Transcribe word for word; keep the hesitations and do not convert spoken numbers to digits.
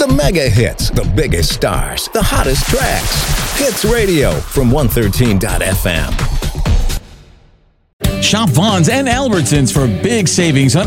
The mega hits, the biggest stars, the hottest tracks. Hits Radio from one thirteen dot f m. Shop Vaughn's and Albertsons for big savings on